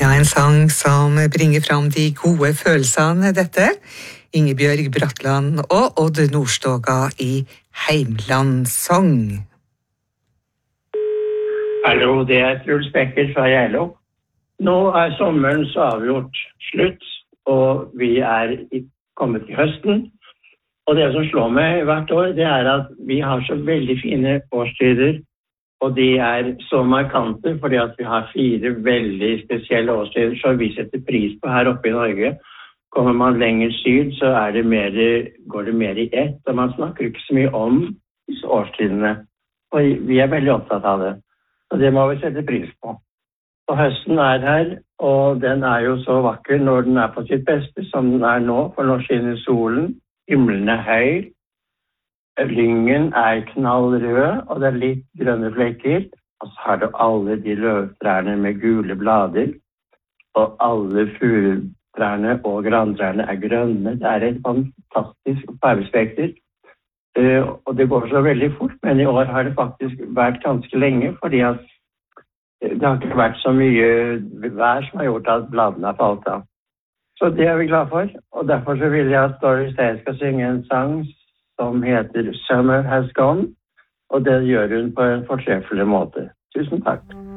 Ja, en sang som bringer fram de gode følelsene, dette. Ingebjørg Bratland og Odd Nordstoga i Heimlandssong. Hallo, det Truls Becker fra Geilo. Nå sommeren så avgjort slutt, og vi kommet til høsten. Og det som slår meg hvert år, det at vi har så veldig fine årstider, og de så markante, fordi at vi har 4 veldig spesielle årstider, så vi setter pris på her oppe i Norge. Kommer man lenger syd, så går det mer i ett, og man snakker ikke så mye om disse årstidene. Og vi veldig opptatt av det, og det må vi sette pris på. Og høsten her, og den jo så vakker når den på sitt beste, som den nå, for nå skinner solen, himmelen høy, lyngen knallrød, og det litt grønne flekker, og så har du alle de løvtrærne med gule blader, og alle furutrærne og grantrærne grønne. Det et fantastisk farvespekter, og det går så veldig fort, men i år har det faktisk vært ganske lenge, fordi at det har ikke vært så mye vær som har gjort at bladene har falt av. Så det vi glad for, og derfor så vil jeg at Doris Day skal synge en sang som heter Summer Has Gone, og det gjør hun på en fortreffelig måte. Tusen takk.